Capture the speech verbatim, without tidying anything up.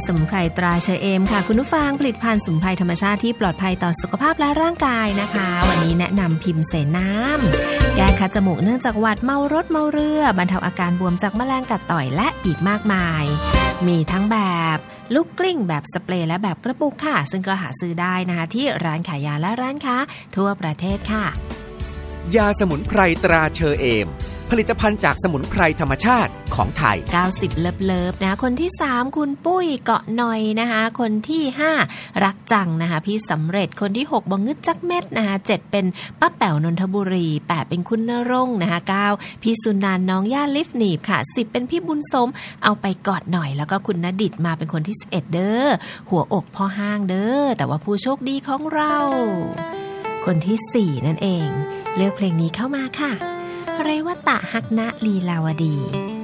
สมุนไพรตราเชอเอมค่ะคุณผู้ฟังผลิตภัณฑ์สมุนไพรธรรมชาติที่ปลอดภัยต่อสุขภาพและร่างกายนะคะวันนี้แนะนำพิมเสนน้ำแก้คัดจมูกเนื่องจากหวัดเมารถเมาเรือบรรเทาอาการบวมจากแมลงกัดต่อยและอีกมากมายมีทั้งแบบลูกกลิ้งแบบสเปรย์และแบบกระปุกค่ะซึ่งก็หาซื้อได้นะคะที่ร้านขายยาและร้านค้าทั่วประเทศค่ะยาสมุนไพรตราเชอเอมผลิตภัณฑ์จากสมุนไพรธรรมชาติของไทยเก้าสิบเลิฟๆนะคนที่สามคุณปุ้ยเกาะหน่อยนะคะคนที่ห้ารักจังนะคะพี่สำเร็จคนที่หกบงงึดจักเม็ดนะคะเจ็ดเป็นป้าแป๋วนนทบุรีแปดเป็นคุณณรงค์นะคะเก้าพี่สุนันท์น้องย่าลิฟหนีบค่ะสิบเป็นพี่บุญสมเอาไปกอดหน่อยแล้วก็คุณณดิษฐ์มาเป็นคนที่สิบเอ็ดเด้อหัวอกพ่อห้างเด้อแต่ว่าผู้โชคดีของเราคนที่สี่นั่นเองเลือกเพลงนี้เข้ามาค่ะเรวตะฮักณลีลาวดี